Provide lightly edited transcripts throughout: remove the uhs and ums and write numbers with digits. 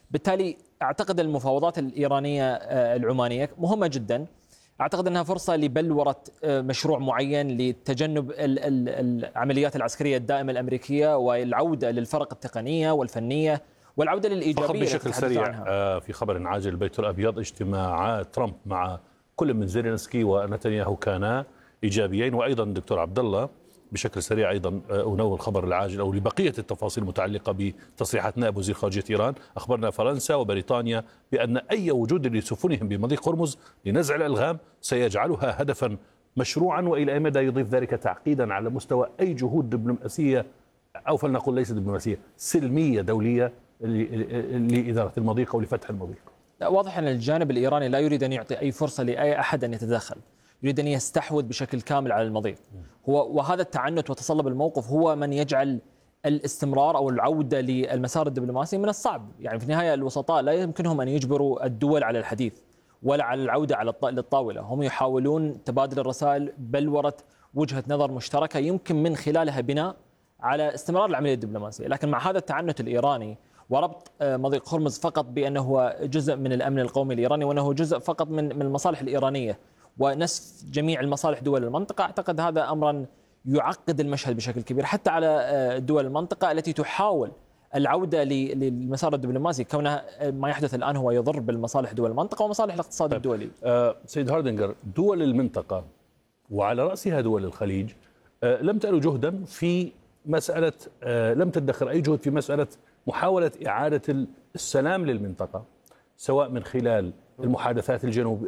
بالتالي أعتقد المفاوضات الإيرانية العمانية مهمة جدا. أعتقد أنها فرصة لبلورة مشروع معين لتجنب العمليات العسكرية الدائمة الأمريكية والعودة للفرق التقنية والفنية والعودة للإيجابية. فقط بشكل سريع في خبر عاجل، البيت الأبيض اجتماعات ترامب مع كل من زيلينسكي ونتنياهو كانا إيجابيين، وأيضا دكتور عبد الله بشكل سريع أيضا أنوه الخبر العاجل أو لبقية التفاصيل المتعلقة بتصريحات نائب وزير خارجية إيران. أخبرنا فرنسا وبريطانيا بأن أي وجود لسفنهم بمضيق هرمز لنزع الألغام سيجعلها هدفا مشروعا، وإلى أي مدى يضيف ذلك تعقيدا على مستوى أي جهود دبلوماسية أو فلنقل ليس دبلوماسية سلمية دولية لإدارة المضيق أو لفتح المضيق. واضح أن الجانب الإيراني لا يريد أن يعطي أي فرصة لأي أحد أن يتدخل، يريد أن يستحوذ بشكل كامل على المضيق وهذا التعنت وتصلب الموقف هو من يجعل الاستمرار أو العودة للمسار الدبلوماسي من الصعب. يعني في النهاية الوسطاء لا يمكنهم أن يجبروا الدول على الحديث ولا على العودة على للطاولة، هم يحاولون تبادل الرسائل، بلورة وجهة نظر مشتركة يمكن من خلالها بناء على استمرار العملية الدبلوماسية. لكن مع هذا التعنت الإيراني وربط مضيق هرمز فقط بأنه هو جزء من الأمن القومي الإيراني وأنه جزء فقط من المصالح الإيرانية ونسف جميع المصالح دول المنطقة، أعتقد هذا أمرا يعقد المشهد بشكل كبير حتى على دول المنطقة التي تحاول العودة للمسار الدبلوماسي، كونه ما يحدث الآن هو يضر بالمصالح دول المنطقة ومصالح الاقتصاد الدولي. سيد هاردنجر، دول المنطقة وعلى رأسها دول الخليج لم تألو جهدا في مسألة، لم تدخر أي جهد في مسألة محاولة إعادة السلام للمنطقة، سواء من خلال المحادثات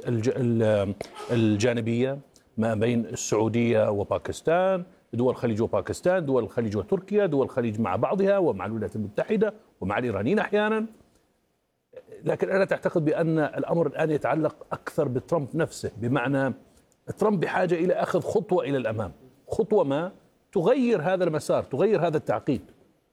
الجانبية ما بين السعودية وباكستان، دول الخليج وباكستان، دول الخليج وتركيا، دول الخليج مع بعضها ومع الولايات المتحدة ومع الإيرانيين أحيانا. لكن أنا تعتقد بأن الأمر الآن يتعلق أكثر بترامب نفسه، بمعنى ترامب بحاجة إلى أخذ خطوة إلى الأمام، خطوة ما تغير هذا المسار، تغير هذا التعقيد.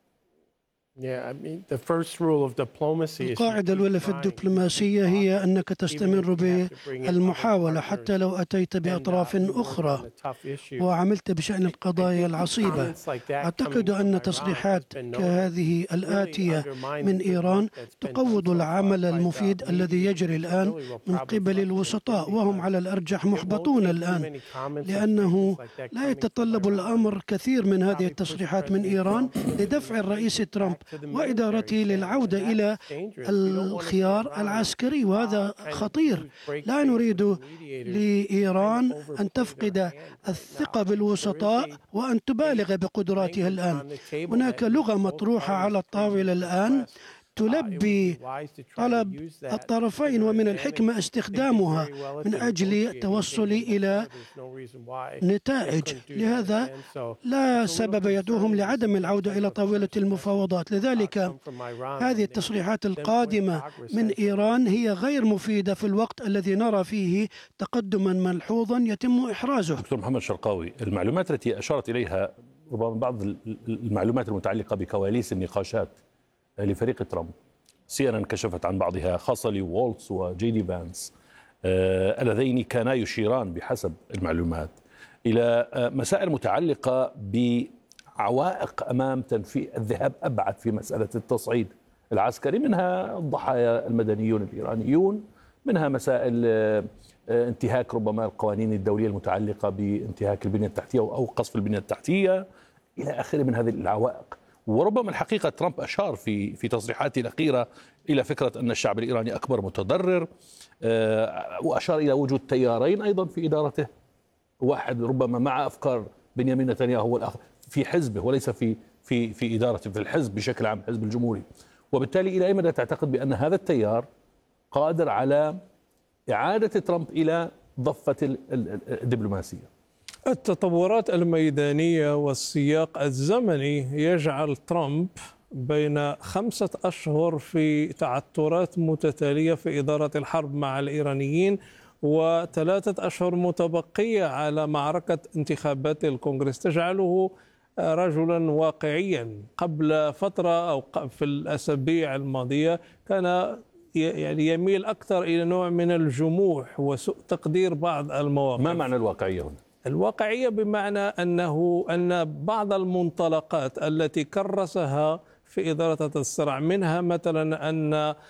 القاعدة الأولى في الدبلوماسية هي أنك تستمر بالمحاولة حتى لو أتيت بأطراف أخرى وعملت بشأن القضايا العصيبة. أعتقد أن تصريحات كهذه الآتية من إيران تقوض العمل المفيد الذي يجري الآن من قبل الوسطاء، وهم على الأرجح محبطون الآن، لأنه لا يتطلب الأمر كثير من هذه التصريحات من إيران لدفع الرئيس ترامب وإدارته للعودة إلى الخيار العسكري، وهذا خطير. لا نريد لإيران أن تفقد الثقة بالوسطاء وأن تبالغ بقدراتها الآن. هناك لغة مطروحة على الطاولة الآن تلبي طلب الطرفين، ومن الحكمة استخدامها من أجل التوصل إلى نتائج. لهذا لا سبب يدعوهم لعدم العودة إلى طاولة المفاوضات. لذلك هذه التصريحات القادمة من إيران هي غير مفيدة في الوقت الذي نرى فيه تقدما ملحوظا يتم إحرازه. دكتور محمد شرقاوي، المعلومات التي أشارت إليها ربما بعض المعلومات المتعلقة بكواليس النقاشات لفريق ترامب، CNN كشفت عن بعضها، خاصة لوولتس وجي دي فانس اللذين كانا يشيران بحسب المعلومات إلى مسائل متعلقة بعوائق أمام تنفيذ الذهاب أبعد في مسألة التصعيد العسكري، منها الضحايا المدنيون الإيرانيون، منها مسائل انتهاك ربما القوانين الدولية المتعلقة بانتهاك البنية التحتية أو قصف البنية التحتية إلى آخره من هذه العوائق. وربما الحقيقة ترامب أشار في تصريحاته الأخيرة إلى فكرة أن الشعب الإيراني أكبر متضرر، وأشار إلى وجود تيارين أيضا في إدارته، واحد ربما مع أفكار بنيامين نتنياهو والآخر في حزبه وليس في إدارته، في الحزب بشكل عام، الحزب الجمهوري. وبالتالي إلى أي مدى تعتقد بأن هذا التيار قادر على إعادة ترامب إلى ضفة الدبلوماسية؟ التطورات الميدانية والسياق الزمني يجعل ترامب بين 5 أشهر في تعثرات متتالية في إدارة الحرب مع الإيرانيين، و3 أشهر متبقية على معركة انتخابات الكونغرس، تجعله رجلا واقعيا. قبل فترة أو في الأسابيع الماضية كان يعني يميل أكثر إلى نوع من الجموح وسوء تقدير بعض المواقف. ما معنى الواقعية هنا؟ الواقعية بمعنى أن بعض المنطلقات التي كرسها في إدارة الصراع، منها مثلا أن